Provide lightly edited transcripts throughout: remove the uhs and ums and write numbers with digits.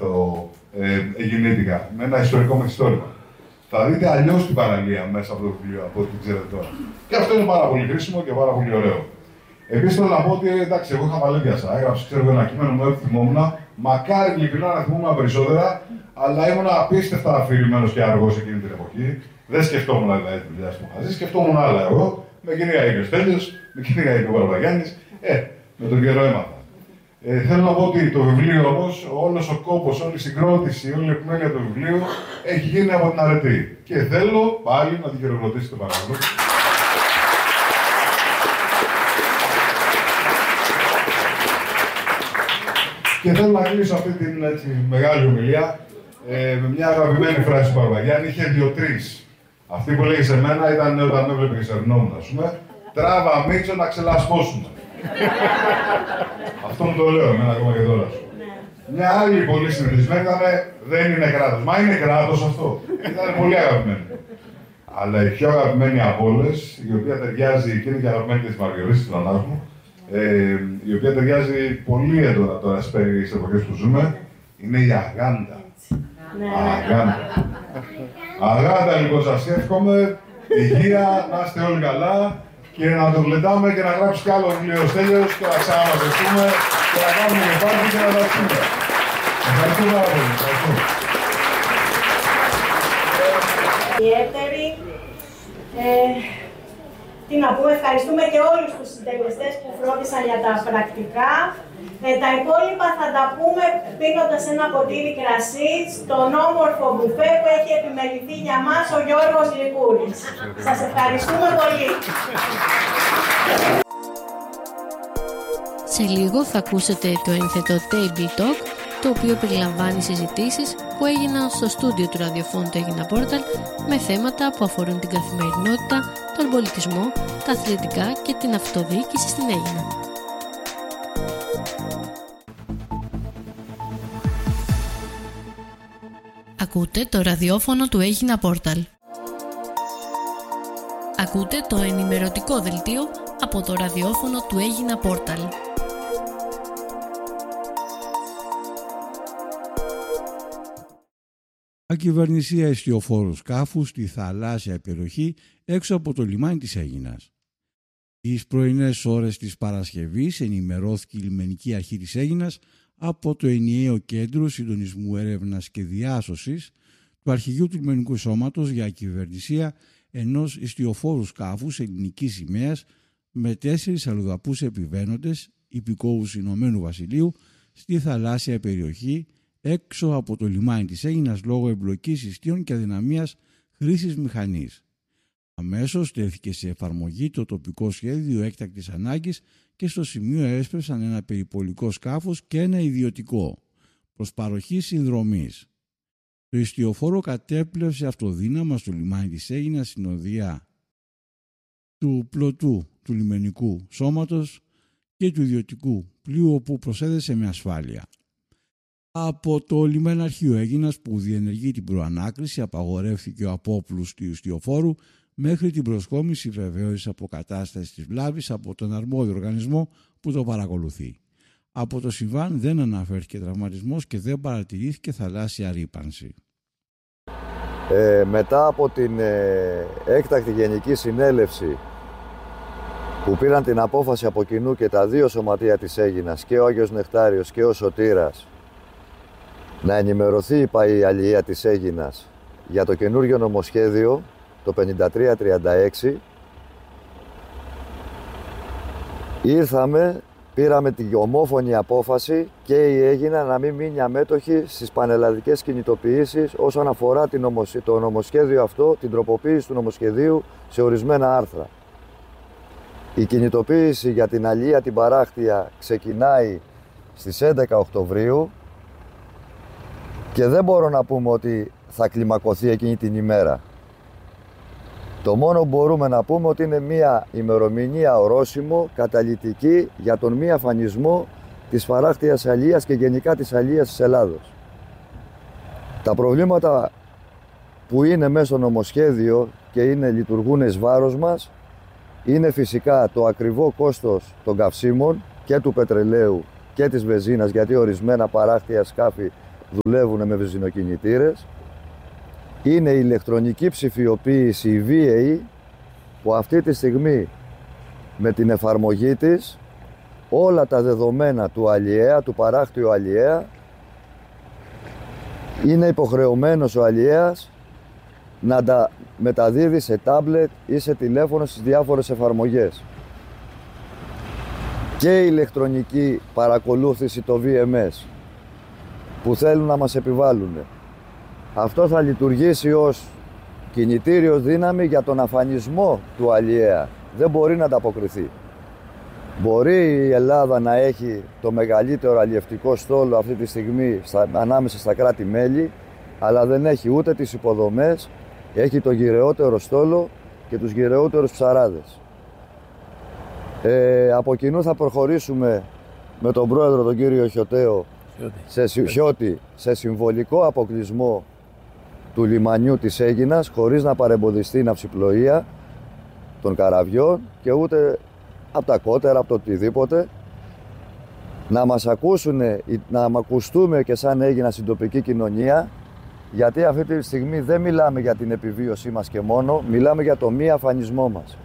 αυτό εγκινήτικα, με ένα ιστορικό μεθυστόρημα. Θα δείτε αλλιώς την παραλία μέσα από το βιβλίο από ό,τι ξέρετε τώρα. Και αυτό είναι πάρα πολύ χρήσιμο και πάρα πολύ ωραίο. Επίσης θέλω να πω ότι εντάξει, εγώ είχα παλαιδιάσα. Έγραψα ένα κείμενο μου, δεν θυμόμουν. Μακάρι ειλικρινά να θυμόμουν περισσότερα, αλλά ήμουν απίστευτα αφηρημένος και αργός εκείνη την εποχή. Δεν σκεφτόμουν δηλαδή τη δουλειά μου μαζί, σκεφτόμουν άλλα εγώ. Με κυνήγαγε και ο Στέλιος, με κυνήγαγε και ο Παραπαγιάννης. Με τον καιρό έμαθα. Θέλω να πω ότι το βιβλίο όμως, όλος ο κόπος, όλη η συγκρότηση, όλη η επιμέλεια του βιβλίου έχει γίνει από την αρετή. Και θέλω πάλι να την χειροκροτήσετε παρακαλώ. Και θέλω να κλείσω αυτή την μεγάλη ομιλία με μια αγαπημένη φράση του Παραπαγιάννη. Είχε 2-3. Αυτή που λέγει σε μένα ήταν όταν με έβλεπε και σε ερνόμουν, ας πούμε. Τράβα Μίτσο να ξελασπώσουμε. Αυτό μου το λέω εμένα ακόμα και τώρα. Μια άλλη πολύ συνηθισμένη ήταν δεν είναι κράτος. Μα είναι κράτος αυτό. Ήταν πολύ αγαπημένη. Αλλά η πιο αγαπημένη από όλες, η οποία ταιριάζει, και είναι και αγαπημένη της Μαργιορής, της νονάς μου, η οποία ταιριάζει πολύ έντονα τώρα στις εποχές που ζούμε, είναι η Αγάντα. Αγάντα. Αγάντα, λοιπόν, σας εύχομαι υγεία, να είστε όλοι καλά και να το γλεντάμε και να γράψει κι άλλο βιβλίο ο Στέλιος και να ξαναμαζευτούμε και να κάνουμε και πάρτι και να τα πούμε. Ευχαριστώ πάρα πολύ. Ιδιαίτερη. Τι να πούμε, ευχαριστούμε και όλους τους συντελεστές που φρόντισαν για τα πρακτικά. Τα υπόλοιπα θα τα πούμε πίνοντας ένα ποτήρι κρασί στον όμορφο μπουφέ που έχει επιμεληθεί για μας ο Γιώργος Λικούρης. Σας ευχαριστούμε πολύ. Σε λίγο θα ακούσετε το ένθετο Table Talk, το οποίο περιλαμβάνει συζητήσεις που έγιναν στο στούντιο του ραδιοφώνου του Αίγινα Πόρταλ με θέματα που αφορούν την καθημερινότητα, τον πολιτισμό, τα αθλητικά και την αυτοδιοίκηση στην Αίγινα. Ακούτε το ραδιόφωνο του Αίγινα Πόρταλ. Ακούτε το ενημερωτικό δελτίο από το ραδιόφωνο του Αίγινα Πόρταλ. Ακυβερνησία εστιοφόρου σκάφου στη θαλάσσια περιοχή έξω από το λιμάνι της Αίγινας. Τις πρωινές ώρες της Παρασκευής ενημερώθηκε η λιμενική αρχή της Αίγινας από το ενιαίο κέντρο συντονισμού έρευνας και διάσωσης του αρχηγείου του λιμενικού σώματος για ακυβερνησία ενός εστιοφόρου σκάφους ελληνικής σημαίας με 4 αλλοδαπούς επιβαίνοντες υπηκόους Ηνωμένου Βασιλείου στη θαλάσσια περιοχή έξω από το λιμάνι της Αίγινας λόγω εμπλοκής ιστίων και αδυναμίας χρήσης μηχανής. Αμέσως τέθηκε σε εφαρμογή το τοπικό σχέδιο έκτακτης ανάγκης και στο σημείο έσπευσαν ένα περιπολικό σκάφος και ένα ιδιωτικό προς παροχή συνδρομής. Το ιστιοφόρο κατέπλευσε αυτοδύναμα στο λιμάνι της Αίγινας στην οδεία του πλωτού του λιμενικού σώματος και του ιδιωτικού πλοίου όπου προσέδεσε με ασφάλεια. Από το λιμεναρχείο Αίγινας που διενεργεί την προανάκριση απαγορεύθηκε ο απόπλους του ιστιοφόρου μέχρι την προσκόμιση βεβαίωσης αποκατάστασης της βλάβης από τον αρμόδιο οργανισμό που το παρακολουθεί. Από το συμβάν δεν αναφέρθηκε τραυματισμός και δεν παρατηρήθηκε θαλάσσια ρύπανση. Μετά από την έκτακτη γενική συνέλευση που πήραν την απόφαση από κοινού και τα δύο σωματεία της Αίγινας, και ο Άγιος Νεκτάριος και ο Σωτήρας, να ενημερωθεί η αλληλεία της Αίγινας για το καινούργιο νομοσχέδιο, το 5336, πήραμε την ομόφωνη απόφαση και η Αίγινα να μην μείνει αμέτωχη στις πανελλαδικές κινητοποιήσεις όσον αφορά το νομοσχέδιο αυτό, την τροποποίηση του νομοσχεδίου σε ορισμένα άρθρα. Η κινητοποίηση για την αλληλεία την παράκτεια ξεκινάει στις 11 Οκτωβρίου και δεν μπορώ να πούμε ότι θα κλιμακωθεί εκείνη την ημέρα. Το μόνο που μπορούμε να πούμε ότι είναι μια ημερομηνία ορόσημο καταλυτική για τον μη αφανισμό της παράκτειας αλίας και γενικά της αλίας της Ελλάδος. Τα προβλήματα που είναι μέσα στο νομοσχέδιο και λειτουργούν εις βάρος μας είναι φυσικά το ακριβό κόστος των καυσίμων και του πετρελαίου και της βενζίνας, γιατί ορισμένα παράκτεια σκάφη δουλεύουν με βενζινοκινητήρες. Είναι η ηλεκτρονική ψηφιοποίηση, η VAE, που αυτή τη στιγμή με την εφαρμογή της όλα τα δεδομένα του αλλιέα, του παράκτιου αλλιέα, είναι υποχρεωμένος ο αλλιέας να τα μεταδίδει σε τάμπλετ ή σε τηλέφωνο στις διάφορες εφαρμογές. Και η ηλεκτρονική παρακολούθηση, το VMS, που θέλουν να μας επιβάλλουν. Αυτό θα λειτουργήσει ως κινητήριο δύναμη για τον αφανισμό του αλλιέα. Δεν μπορεί να ανταποκριθεί. Μπορεί η Ελλάδα να έχει το μεγαλύτερο αλλιευτικό στόλο αυτή τη στιγμή ανάμεσα στα κράτη-μέλη, αλλά δεν έχει ούτε τις υποδομές, έχει το γυρεότερο στόλο και τους γυρεότερους ψαράδες. Από κοινού θα προχωρήσουμε με τον πρόεδρο, τον κύριο Χιώτη, σε συμβολικό αποκλεισμό του λιμανιού της Αίγινας, χωρίς να παρεμποδιστεί η ναυσιπλοεία των καραβιών και ούτε από τα κότερα, από το οτιδήποτε. Να μας ακούσουν, να ακουστούμε και σαν Αίγινα στην τοπική κοινωνία, γιατί αυτή τη στιγμή δεν μιλάμε για την επιβίωσή μας και μόνο, μιλάμε για το μη αφανισμό μας.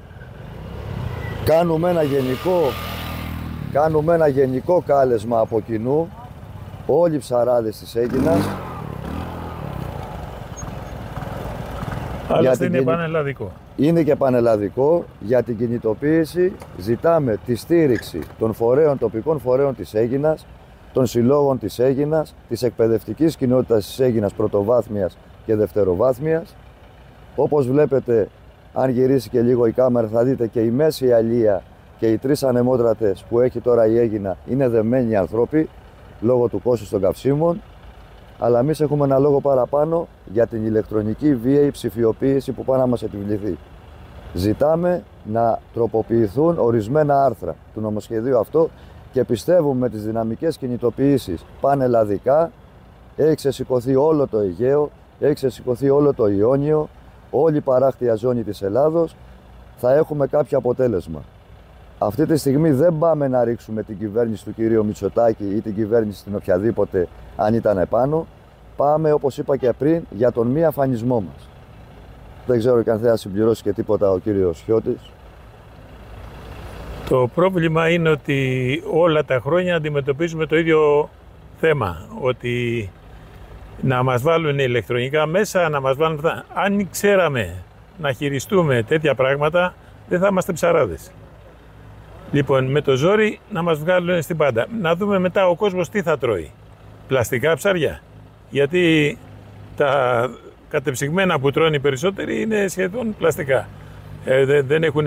Κάνουμε ένα γενικό κάλεσμα από κοινού, όλοι οι ψαράδες της Αίγινας. Αλλά είναι πανελλαδικό. Είναι και πανελλαδικό. Για την κινητοποίηση ζητάμε τη στήριξη των τοπικών φορέων της Αίγινας, των συλλόγων της Αίγινας, της εκπαιδευτικής κοινότητας της Αίγινας πρωτοβάθμιας και δευτεροβάθμιας. Όπως βλέπετε, αν γυρίσει και λίγο η κάμερα, θα δείτε και η μέση αλία και οι 3 ανεμότρατες που έχει τώρα η Αίγινα είναι δεμένοι άνθρωποι λόγω του κόστους των καυσίμων. Αλλά εμείς έχουμε ένα λόγο παραπάνω για την ηλεκτρονική βίαιη ψηφιοποίηση που πάει να μας επιβληθεί. Ζητάμε να τροποποιηθούν ορισμένα άρθρα του νομοσχεδίου αυτό και πιστεύουμε με τις δυναμικές κινητοποιήσεις πανελλαδικά, έχει ξεσηκωθεί όλο το Αιγαίο, έχει ξεσηκωθεί όλο το Ιόνιο, όλη η παράκτια ζώνη της Ελλάδος, θα έχουμε κάποιο αποτέλεσμα. Αυτή τη στιγμή δεν πάμε να ρίξουμε την κυβέρνηση του κυρίου Μητσοτάκη ή την κυβέρνηση στην οποιαδήποτε αν ήταν επάνω. Πάμε, όπως είπα και πριν, για τον μη αφανισμό μας. Δεν ξέρω αν θέλει να συμπληρώσει και τίποτα ο κύριος Χιώτης. Το πρόβλημα είναι ότι όλα τα χρόνια αντιμετωπίζουμε το ίδιο θέμα. Ότι να μας βάλουν ηλεκτρονικά μέσα, να μας βάλουν αυτά. Αν ξέραμε να χειριστούμε τέτοια πράγματα, δεν θα είμαστε ψαράδες. Λοιπόν, με το ζόρι να μας βγάλουν στην πάντα. Να δούμε μετά ο κόσμος τι θα τρώει. Πλαστικά ψάρια. Γιατί τα κατεψυγμένα που τρώνε οι περισσότεροι είναι σχεδόν πλαστικά. Δεν έχουν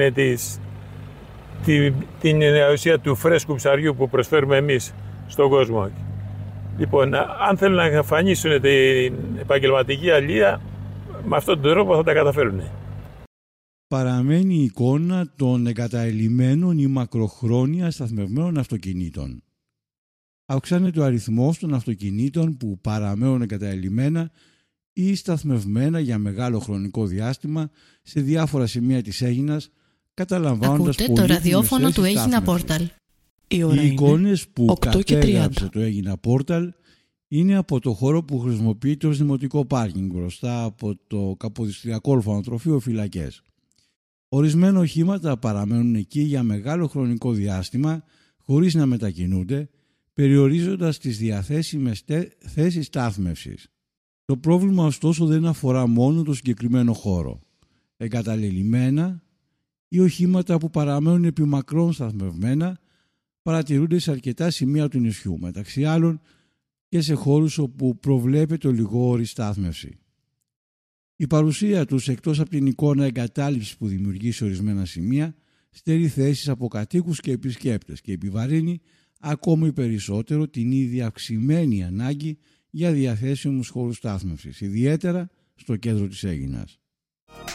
την ουσία του φρέσκου ψαριού που προσφέρουμε εμείς στον κόσμο. Λοιπόν, αν θέλουν να εμφανίσουν την επαγγελματική αλεία, με αυτόν τον τρόπο θα τα καταφέρουν. Παραμένει η εικόνα των εγκαταελειμμένων ή μακροχρόνια σταθμευμένων αυτοκινήτων. Αυξάνεται ο αριθμός των αυτοκινήτων που παραμένουν εγκαταελειμμένα ή σταθμευμένα για μεγάλο χρονικό διάστημα σε διάφορα σημεία της Αίγινας, καταλαμβάνοντας το ραδιόφωνο του Αίγινα Πόρταλ. Οι εικόνες που κατέγραψε το Αίγινα Πόρταλ είναι από το χώρο που χρησιμοποιείται ως δημοτικό πάρκινγκ μπροστά από το Καποδιστριακό Ορφανοτροφείο Φυλακές. Ορισμένα οχήματα παραμένουν εκεί για μεγάλο χρονικό διάστημα χωρίς να μετακινούνται, περιορίζοντας τις διαθέσιμες θέσεις στάθμευσης. Το πρόβλημα ωστόσο δεν αφορά μόνο το συγκεκριμένο χώρο. Εγκαταλελειμμένα ή οχήματα που παραμένουν επιμακρών σταθμευμένα παρατηρούνται σε αρκετά σημεία του νησιού, μεταξύ άλλων και σε χώρους όπου προβλέπεται ολιγόρη στάθμευση. Η παρουσία τους, εκτός από την εικόνα εγκατάλειψης που δημιουργεί σε ορισμένα σημεία, στερεί θέσεις από κατοίκους και επισκέπτες και επιβαρύνει ακόμη περισσότερο την ήδη αυξημένη ανάγκη για διαθέσιμους χώρους στάθμευσης, ιδιαίτερα στο κέντρο της Αίγινας.